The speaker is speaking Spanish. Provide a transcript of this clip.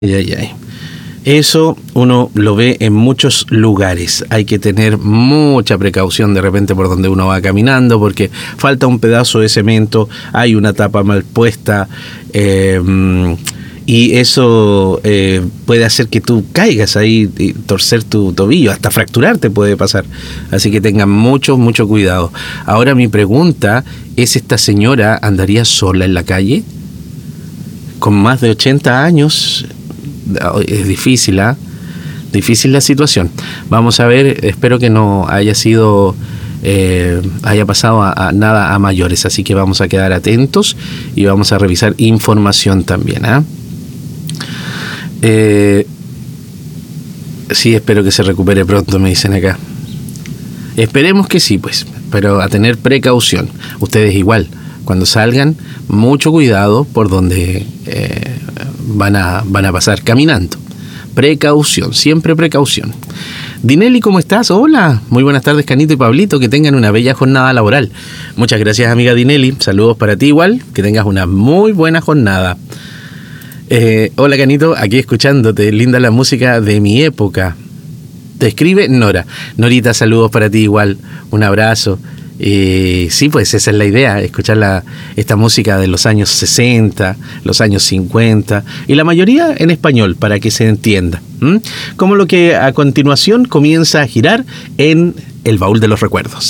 Ay, ay, ay. Eso uno lo ve en muchos lugares. Hay que tener mucha precaución de repente por donde uno va caminando, porque falta un pedazo de cemento, hay una tapa mal puesta, y eso puede hacer que tú caigas ahí y torcer tu tobillo, hasta fracturarte puede pasar. Así que tengan mucho cuidado. Ahora mi pregunta es, ¿esta señora andaría sola en la calle? Con más de 80 años... Es difícil, ¿eh? Difícil la situación. Vamos a ver, espero que no haya sido, haya pasado a nada a mayores, así que vamos a quedar atentos y vamos a revisar información también, sí, espero que se recupere pronto, me dicen acá. Esperemos que sí, pues, pero a tener precaución. Ustedes igual, cuando salgan, mucho cuidado por donde van a pasar caminando. Precaución, siempre precaución. Dinelli, ¿cómo estás? Hola, muy buenas tardes, Canito y Pablito, que tengan una bella jornada laboral. Muchas gracias, amiga Dinelli, saludos para ti igual, que tengas una muy buena jornada. Hola, Canito, aquí escuchándote, linda la música de mi época. Te escribe Nora. Norita, saludos para ti igual, un abrazo. Sí, pues esa es la idea, escuchar esta música de los años 60, los años 50, y la mayoría en español, para que se entienda. Como lo que a continuación comienza a girar en el baúl de los recuerdos.